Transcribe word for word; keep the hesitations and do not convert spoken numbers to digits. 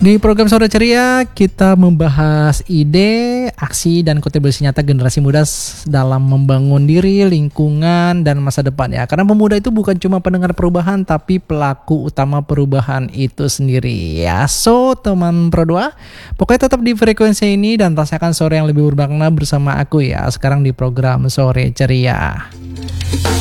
Di program Sore Ceria, kita membahas ide, aksi, dan kontribusi nyata generasi muda dalam membangun diri, lingkungan, dan masa depan ya. Karena pemuda itu bukan cuma pendengar perubahan, tapi pelaku utama perubahan itu sendiri ya. So, teman Pro dua, pokoknya tetap di frekuensi ini dan rasakan sore yang lebih bermakna bersama aku ya. Sekarang di program Sore Ceria.